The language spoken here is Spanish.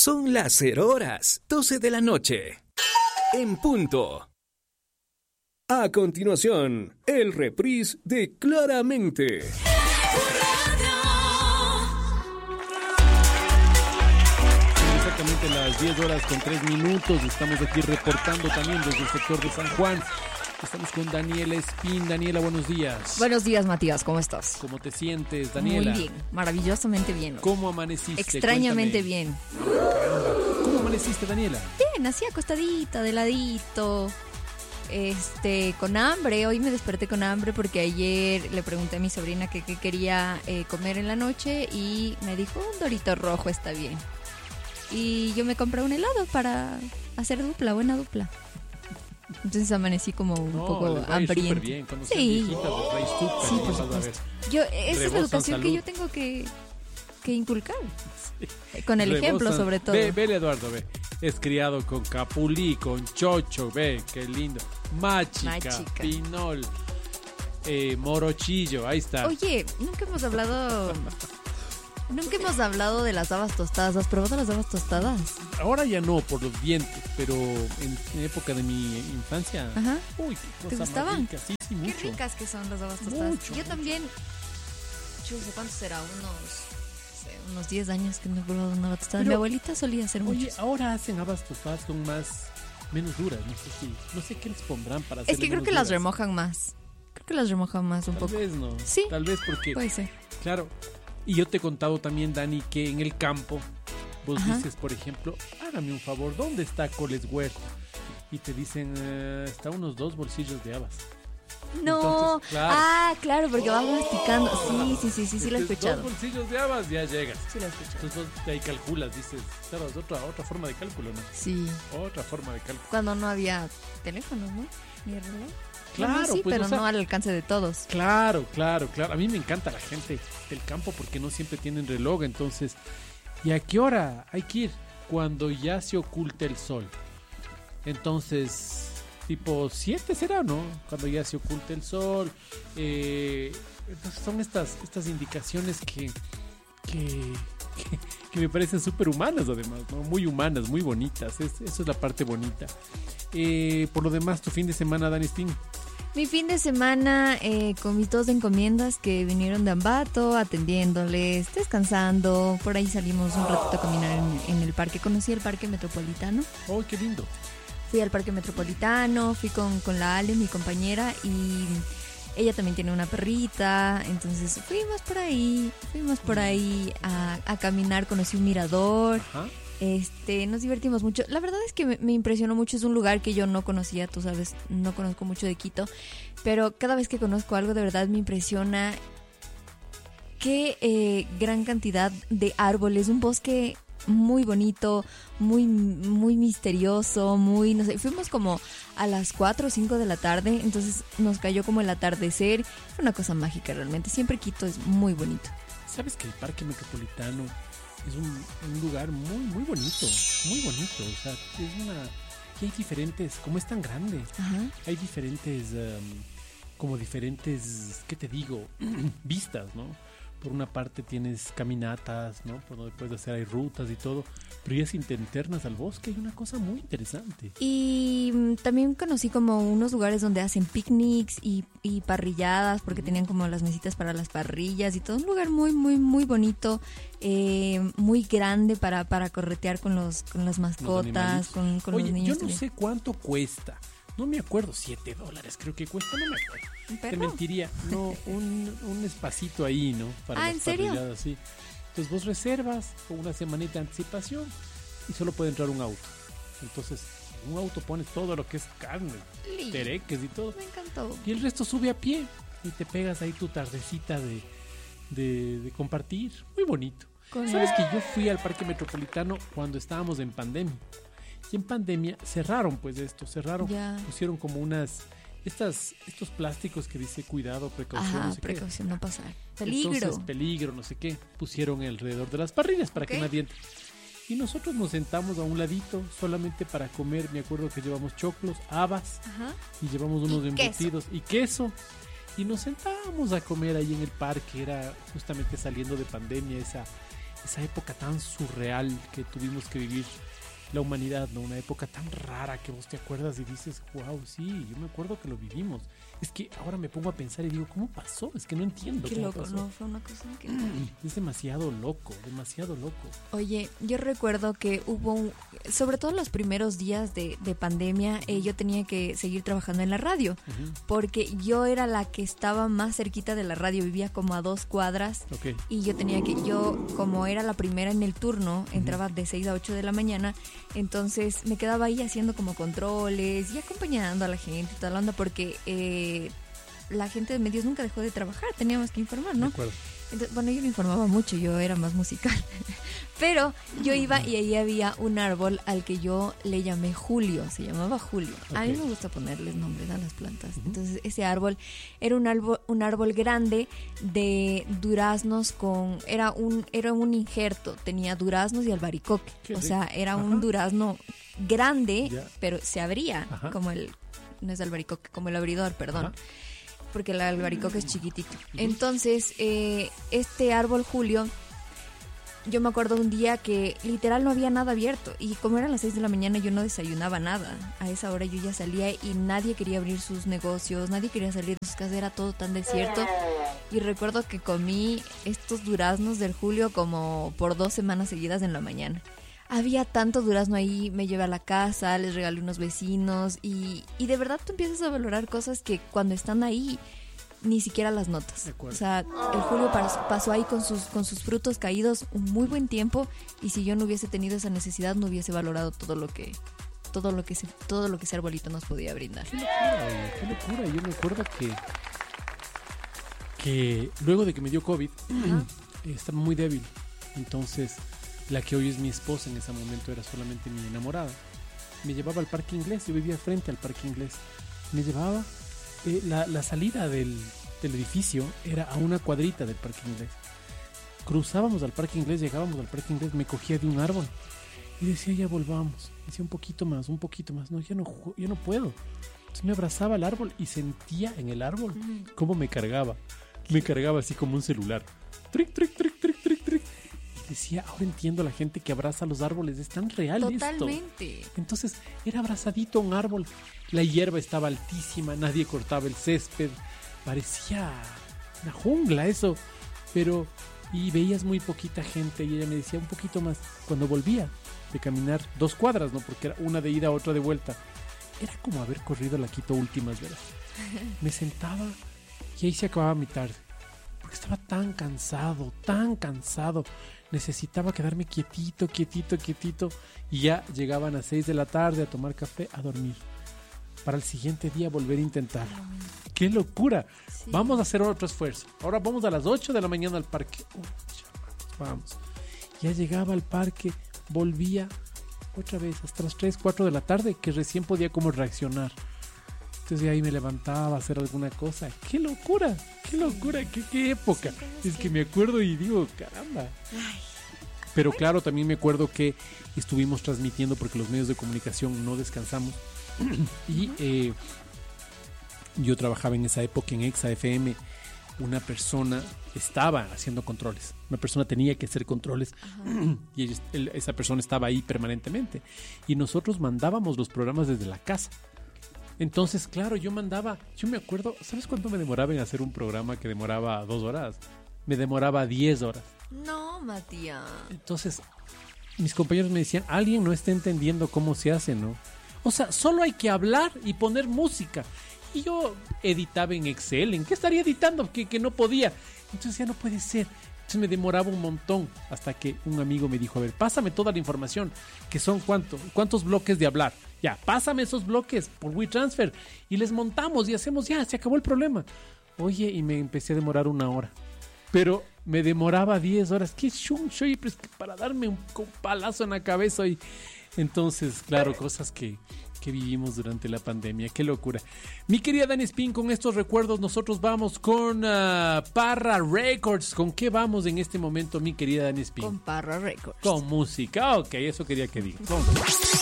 Son las 0 horas, 12 de la noche. En punto. A continuación, el reprise de Claramente. Exactamente las 10 horas con 3 minutos. Estamos aquí reportando también desde el sector de San Juan. Estamos con Daniela Espín. Daniela, buenos días. Buenos días, Matías. ¿Cómo estás? ¿Cómo te sientes, Daniela? Muy bien, maravillosamente bien. ¿Cómo amaneciste? Extrañamente Cuéntame. bien. ¿Cómo amaneciste, Daniela? Bien, así acostadita, de ladito. Con hambre. Hoy me desperté con hambre porque ayer le pregunté a mi sobrina qué quería comer en la noche y me dijo un Dorito rojo está bien. Y yo me compré un helado para hacer dupla, buena dupla. Entonces amanecí como un poco hambrienta. Bien. Cuando sí, viejitas, les traes súper sí, bien, por vas a supuesto. ver. Esa es la educación que yo tengo que inculcar. Sí. Con el ejemplo, sobre todo. Ve, Eduardo, ve. Es criado con capulí, con chocho, ve, qué lindo. Machica. Pinol, morochillo, ahí está. Oye, nunca hemos hablado de las habas tostadas. ¿Has probado las habas tostadas? Ahora ya no, por los dientes, pero en época de mi infancia. Ajá. Uy, qué cosa ¿Te gustaban? Más rica. Sí, mucho. Qué ricas que son las habas tostadas. Mucho, yo también, yo no sé cuánto será, unos 10 años que no he probado una haba tostada. Pero, mi abuelita solía hacer mucho. Oye, ahora hacen habas tostadas, son menos duras, no sé qué les pondrán para hacer. Es que creo que las remojan más. Un poco. Tal vez no. Sí. Tal vez porque. Puede ser. Claro. Y yo te he contado también, Dani, que en el campo vos dices, por ejemplo, hágame un favor, ¿dónde está Coles Huerta? Y te dicen, está unos 2 bolsillos de habas. No. Entonces, claro. Claro, porque vas masticando. Sí, lo he escuchado. 2 bolsillos de habas, ya llegas. Sí, lo he escuchado. Entonces de ahí calculas, dices, claro, es otra forma de cálculo, ¿no? Sí. Otra forma de cálculo. Cuando no había teléfonos, ¿no? Ni reloj. Claro, bueno, sí, pues, pero o sea, no al alcance de todos. Claro. A mí me encanta la gente del campo porque no siempre tienen reloj, entonces, ¿y a qué hora hay que ir? Cuando ya se oculte el sol. Entonces, tipo 7 será, ¿no? Cuando ya se oculte el sol. Entonces son estas indicaciones que me parecen súper humanas además, ¿no? Muy humanas, muy bonitas. Eso es la parte bonita. Por lo demás, tu fin de semana, Dani Sting. Mi fin de semana con mis 2 encomiendas que vinieron de Ambato, atendiéndoles, descansando. Por ahí salimos un ratito a caminar en el parque. Conocí el Parque Metropolitano. ¡Oh, qué lindo! Fui al Parque Metropolitano, fui con la Ale, mi compañera, y ella también tiene una perrita. Entonces fuimos por ahí a caminar, conocí un mirador. Ajá. Nos divertimos mucho. La verdad es que me impresionó mucho. Es un lugar que yo no conocía, tú sabes, no conozco mucho de Quito, pero cada vez que conozco algo de verdad me impresiona qué gran cantidad de árboles, un bosque muy bonito, muy misterioso, no sé, fuimos como a las 4 o 5 de la tarde, entonces nos cayó como el atardecer. Fue una cosa mágica realmente. Siempre Quito es muy bonito. ¿Sabes que el Parque Metropolitano es un lugar muy bonito, muy bonito? O sea, y hay diferentes, como es tan grande, hay diferentes, ¿qué te digo? Vistas, ¿no? Por una parte tienes caminatas, ¿no? Por donde puedes hacer, hay rutas y todo, pero ya si te internas al bosque hay una cosa muy interesante. Y también conocí como unos lugares donde hacen picnics y parrilladas, porque tenían como las mesitas para las parrillas y todo. Un lugar muy bonito, muy grande para corretear con las mascotas, con Oye, los niños. Yo no sé cuánto cuesta. No me acuerdo, $7 creo que cuesta, no me acuerdo. Te mentiría, no, un espacito ahí, ¿no? Para las ¿en serio? parrilladas, sí. Entonces vos reservas con una semanita de anticipación y solo puede entrar un auto. Entonces, en un auto pones todo lo que es carne, tereques y todo. Me encantó. Y el resto sube a pie y te pegas ahí tu tardecita de compartir. Muy bonito. ¿Sabes que yo fui al Parque Metropolitano cuando estábamos en pandemia? Y en pandemia cerraron pusieron como estos plásticos que dice cuidado, precaución, no sé precaución, qué. No pasar. Peligro. Entonces, peligro, no sé qué. Pusieron alrededor de las parrillas para que nadie entre. Y nosotros nos sentamos a un ladito solamente para comer. Me acuerdo que llevamos choclos, habas, y llevamos unos embutidos y queso. Y nos sentábamos a comer ahí en el parque. Era justamente saliendo de pandemia esa época tan surreal que tuvimos que vivir la humanidad, ¿no? Una época tan rara que vos te acuerdas y dices, wow, sí, yo me acuerdo que lo vivimos. Es que ahora me pongo a pensar y digo, ¿cómo pasó? Es que no entiendo. Qué cómo loco, pasó. ¿no? Fue una cosa increíble. Es demasiado loco, demasiado loco. Oye, yo recuerdo que sobre todo los primeros días de pandemia, yo tenía que seguir trabajando en la radio, porque yo era la que estaba más cerquita de la radio, vivía como a 2 cuadras, y yo como era la primera en el turno, entraba de 6 a 8 de la mañana, entonces me quedaba ahí haciendo como controles y acompañando a la gente y toda la onda, porque la gente de medios nunca dejó de trabajar, teníamos que informar, ¿no? De acuerdo. Entonces, bueno, yo no informaba mucho, yo era más musical. Pero yo iba y ahí había un árbol al que yo le llamé Julio, se llamaba Julio. A mí me gusta ponerles nombres a las plantas. Entonces, ese árbol era un árbol grande de duraznos era un injerto, tenía duraznos y albaricoque. O sea, era un durazno grande, pero se abría no es albaricoque, como el abridor, perdón. Porque el albaricoque es chiquitito. Entonces, este árbol Julio, yo me acuerdo un día que literal no había nada abierto. Y como eran las 6 de la mañana, yo no desayunaba nada. A esa hora yo ya salía y nadie quería abrir sus negocios, nadie quería salir de sus casas, era todo tan desierto. Y recuerdo que comí estos duraznos del Julio como por 2 semanas seguidas en la mañana. Había tanto durazno ahí, me llevé a la casa, les regalé unos vecinos y de verdad tú empiezas a valorar cosas que cuando están ahí ni siquiera las notas. O sea, el Julio pasó ahí con sus frutos caídos un muy buen tiempo, y si yo no hubiese tenido esa necesidad no hubiese valorado todo lo que ese arbolito nos podía brindar. Qué locura. Yo me acuerdo que luego de que me dio COVID estaba muy débil. Entonces la que hoy es mi esposa en ese momento era solamente mi enamorada. Me llevaba al Parque Inglés, yo vivía frente al Parque Inglés. Me llevaba, la salida del edificio era a una cuadrita del Parque Inglés. Cruzábamos al Parque Inglés, llegábamos al Parque Inglés, me cogía de un árbol y decía, ya volvamos. Decía, un poquito más. No, ya no puedo. Entonces me abrazaba al árbol y sentía en el árbol cómo me cargaba. Me cargaba así como un celular. Tric, tric, tric, tric, tric, tric. Decía, ahora entiendo a la gente que abraza los árboles, es tan real. Totalmente. Esto. Entonces era abrazadito a un árbol, la hierba estaba altísima, nadie cortaba el césped, parecía una jungla eso, y veías muy poquita gente y ella me decía un poquito más. Cuando volvía de caminar 2 cuadras, ¿no? Porque era una de ida, otra de vuelta, era como haber corrido la Quito últimas veras. Me sentaba y ahí se acababa mi tarde, porque estaba tan cansado, necesitaba quedarme quietito, y ya llegaban a 6 de la tarde a tomar café, a dormir, para el siguiente día volver a intentar. ¡Qué locura! Sí. Vamos a hacer otro esfuerzo. Ahora vamos a las 8 de la mañana al parque. Vamos. Ya llegaba al parque, volvía otra vez hasta las 3, 4 de la tarde, que recién podía como reaccionar. Entonces de ahí me levantaba a hacer alguna cosa. ¡Qué locura! ¡Qué época! Es que me acuerdo y digo, caramba. Pero claro, también me acuerdo que estuvimos transmitiendo porque los medios de comunicación no descansamos. Y yo trabajaba en esa época en Exa FM. Una persona estaba haciendo controles. Una persona tenía que hacer controles. Y esa persona estaba ahí permanentemente. Y nosotros mandábamos los programas desde la casa. Entonces, claro, yo me acuerdo, ¿sabes cuánto me demoraba en hacer un programa que demoraba 2 horas? Me demoraba 10 horas. No, Matías. Entonces, mis compañeros me decían, alguien no está entendiendo cómo se hace, ¿no? O sea, solo hay que hablar y poner música. Y yo editaba en Excel. ¿En qué estaría editando? Que no podía. Entonces ya no puede ser. Entonces me demoraba un montón hasta que un amigo me dijo, a ver, pásame toda la información, que son cuántos bloques de hablar. Ya, pásame esos bloques por WeTransfer y les montamos y hacemos, ya, se acabó el problema. Oye, y me empecé a demorar 1 hora. Pero me demoraba 10 horas. ¿Qué chuncho? Pues para darme un palazo en la cabeza. Y entonces, claro, cosas que vivimos durante la pandemia. ¡Qué locura! Mi querida Dani Spin, con estos recuerdos nosotros vamos con Parra Records. ¿Con qué vamos en este momento, mi querida Dani Spin? Con Parra Records. Con música. Ok, eso quería que diga.